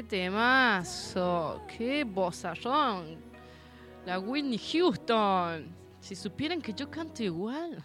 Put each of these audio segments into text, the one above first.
qué temazo, qué vozarrón. La Whitney Houston. Si supieran que yo canto igual.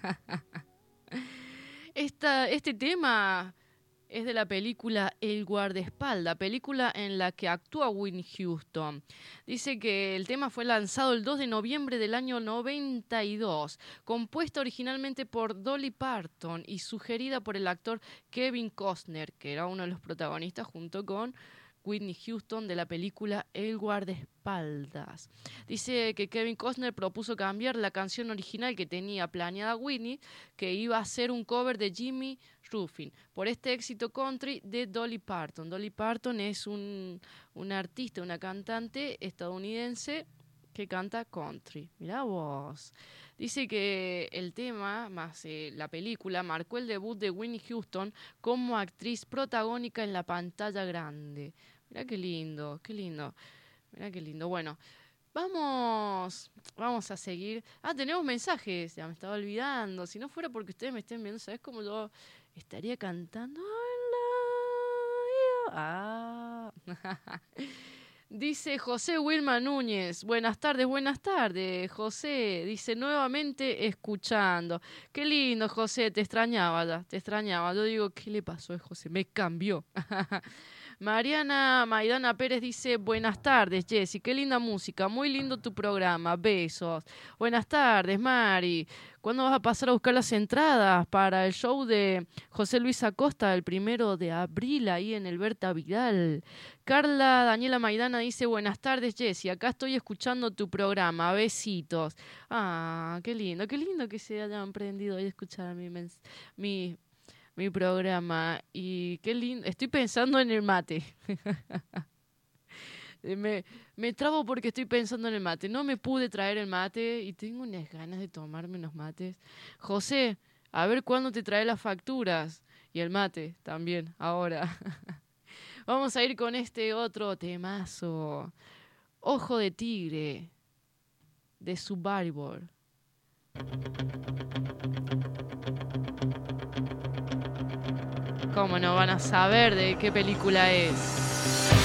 Este tema es de la película El guardaespaldas, película en la que actúa Whitney Houston. Dice que el tema fue lanzado el 2 de noviembre del año 92, compuesta originalmente por Dolly Parton y sugerida por el actor Kevin Costner, que era uno de los protagonistas junto con Whitney Houston de la película El guardaespaldas. Dice que Kevin Costner propuso cambiar la canción original que tenía planeada Whitney, que iba a ser un cover de Jimmy Ruffin, por este éxito country de Dolly Parton. Dolly Parton es un artista, una cantante estadounidense que canta country. Mirá vos. Dice que el tema, más la película, marcó el debut de Whitney Houston como actriz protagónica en la pantalla grande. Mirá qué lindo, qué lindo. Mirá qué lindo. Bueno, vamos a seguir. Tenemos mensajes, ya me estaba olvidando. Si no fuera porque ustedes me estén viendo, ¿sabes cómo yo estaría cantando? Dice José Wilma Núñez, buenas tardes, José, dice nuevamente escuchando. Qué lindo, José, te extrañaba. Yo digo, ¿qué le pasó a José? Me cambió. Mariana Maidana Pérez dice, buenas tardes, Jessy, qué linda música, muy lindo tu programa, besos. Buenas tardes, Mari. ¿Cuándo vas a pasar a buscar las entradas para el show de José Luis Acosta el 1 de abril ahí en el Berta Vidal? Carla Daniela Maidana dice, buenas tardes, Jessy, acá estoy escuchando tu programa, besitos. Qué lindo que se hayan prendido hoy a escuchar mi programa. Y qué lindo, estoy pensando en el mate. Me trabo porque estoy pensando en el mate. No me pude traer el mate y tengo unas ganas de tomarme unos mates. José, a ver cuándo te trae las facturas. Y el mate también, ahora. Vamos a ir con este otro temazo. Ojo de tigre, de Survivor. ¿Cómo no van a saber de qué película es?